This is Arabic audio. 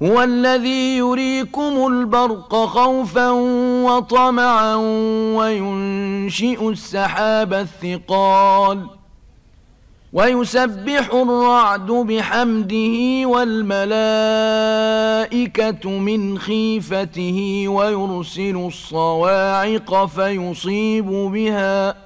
هو الذي يريكم البرق خوفا وطمعا وينشئ السحاب الثقال ويسبح الرعد بحمده والملائكة من خيفته ويرسل الصواعق فيصيب بها